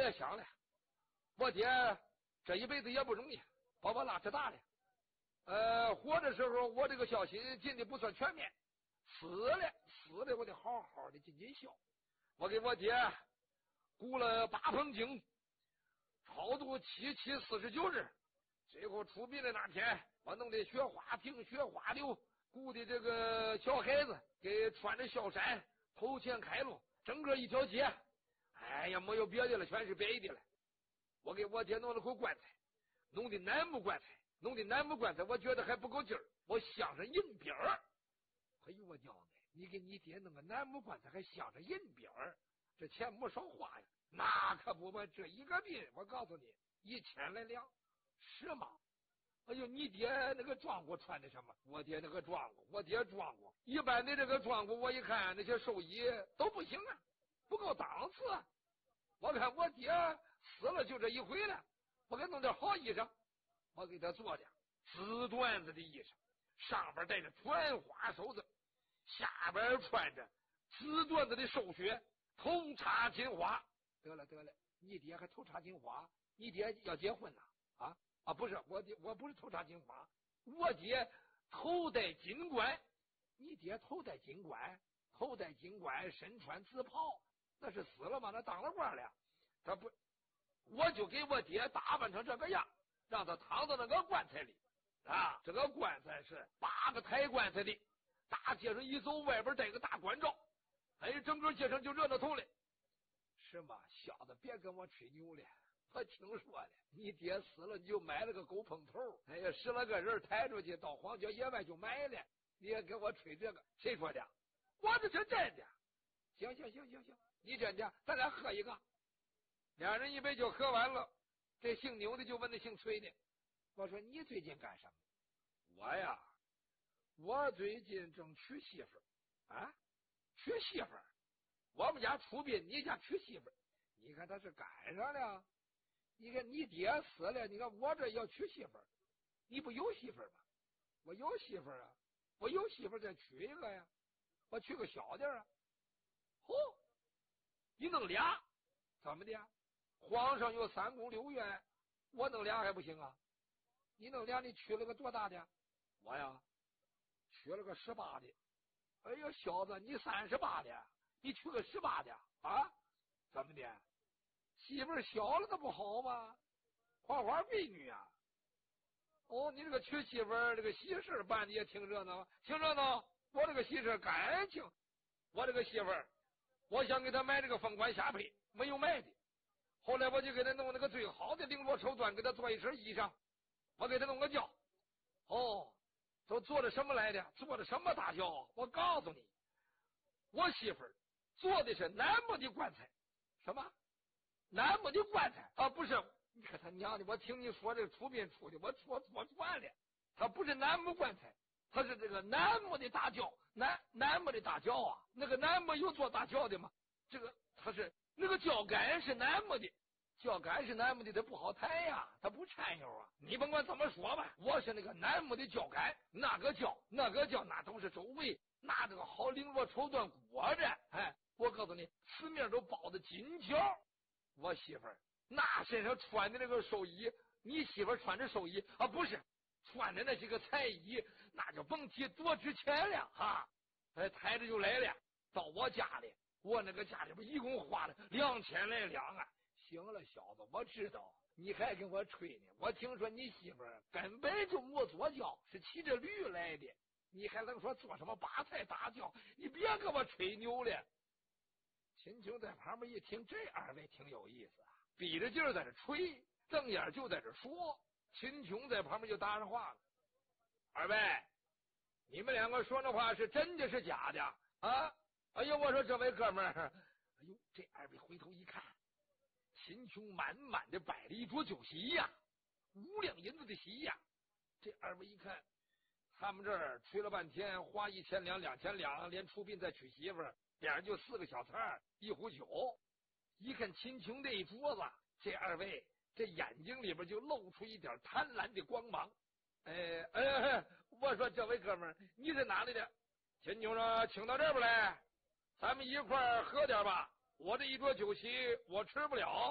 也想了，我爹这一辈子也不容易，把我拉扯大了。活的时候我这个孝心尽的不算全面，死了我得好好的尽尽孝。我给我爹雇了8棚井，超度749日，最后出殡的那天，我弄的雪花亭、雪花流，雇的这个小孩子给穿着孝衫，头前开路，整个一条街，哎呀，没有别的了，全是白的了。我给我爹弄了口棺材，弄的楠木棺材，我觉得还不够劲儿，我镶上银边儿。哎呦我娘的，你给你爹弄个楠木棺材还镶上银边儿，这钱没少花呀。那可不嘛，这一个殡我告诉你1000来两，是吗？哎呦，你爹那个庄户穿的什么？我爹那个庄户，一般的这个庄户我一看那些寿衣都不行啊，不够档次啊。我看我爹死了就这一回了，我给弄点好衣裳，我给他做的紫缎子的衣裳，上边带着传花手子，下边穿着紫缎子的寿靴，头插金花。得了，你爹还头插金花？你爹要结婚呐？不是我不是头插金花，我爹头戴金冠。你爹头戴金冠，身穿紫袍，那是死了吗？那当了官了。他不，我就给我爹打扮成这个样，让他躺到那个棺材里啊。这个棺材是8个抬棺材的，大街上一走，外边带个大关照，哎，整个街上就热闹头了。是吗？小子，别跟我吹牛了。我听说了，你爹死了，你就买了个狗碰头，哎呀，10来个人抬出去到荒郊野外就埋了。你也给我吹这个，谁说的？我这是真的。行，你真的，咱俩喝一个。2人一杯就喝完了。这姓牛的就问那姓崔的，我说你最近干什么？我呀，我最近正娶媳妇啊，娶媳妇。我们家出殡，你家娶媳妇，你看他是赶上了。你看你爹死了，你看我这要娶媳妇，你不有媳妇吗？我有媳妇啊，我有媳妇再娶一个呀，我娶个小点啊。你弄俩，怎么的？皇上有3宫6院，我弄俩还不行啊？你弄俩，你娶了个多大的？我呀，娶了个18的。哎呀，小子，你38的，你娶个18的啊？怎么的？媳妇小了，那不好吗？花美女啊！你这个娶媳妇这个喜事办的也挺热闹，我这个喜事感情，我这个媳妇我想给她买这个凤冠霞帔，没有买的。后来我就给她弄那个最好的绫罗绸缎，给她做一身衣裳，我给她弄个轿。都做的什么来的？做的什么大轿？我告诉你，我媳妇做的是楠木的棺材。什么？楠木的棺材啊？不是，你看他娘的，我听你说这个出殡出的，我说错船了。他不是楠木棺材，他是这个楠木的大轿。楠木的大轿啊，那个楠木有做大轿的吗？这个他是那个轿杆是楠木的，它不好抬呀，它不掺油啊。你甭管怎么说吧，我是那个楠木的轿杆，那个轿那都是周围拿这个好绫罗绸缎裹着，哎，我告诉你，四面都包的金条。我媳妇儿那身上穿的那个寿衣，你媳妇儿穿着寿衣啊？不是，穿的那些个彩衣，那就甭提多值钱了哈！抬着就来了，到我家里，我那个家里边一共花了2000来两啊！行了，小子，我知道你还跟我吹呢。我听说你媳妇儿根本就没坐轿，是骑着驴来的，你还能说坐什么8抬大轿？你别跟我吹牛了。秦琼在旁边一听，这2位挺有意思啊，比着劲儿在这吹，瞪眼就在这说。秦琼在旁边就搭上话了：“2位，你们2个说那话是真的是假的啊？”哎呦，我说这位哥们儿，哎呦，这2位回头一看，秦琼满满的摆了一桌酒席呀，5两银子的席呀。这2位一看，他们这儿吹了半天，花1000两、2000两，连出殡再娶媳妇儿。点就4个小菜1壶酒，一看秦琼这一桌子，这2位这眼睛里边就露出一点贪婪的光芒。我说这位哥们儿，你是哪里的？秦琼说：“请到这边来，咱们一块儿喝点吧。我这一桌酒席我吃不了。”